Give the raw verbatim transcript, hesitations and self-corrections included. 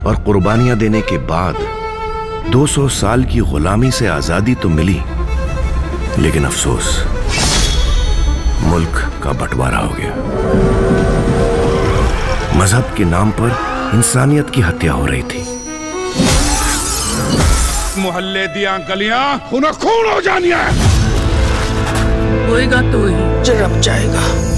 और कुर्बानियां देने के बाद दो सौ साल की गुलामी से आजादी तो मिली, लेकिन अफसोस मुल्क का बंटवारा हो गया। मजहब के नाम पर इंसानियत की हत्या हो रही थी। मोहल्ले दिया गलियां उन्हें खून हो जानिया। होएगा तो ही जो रब जाएगा।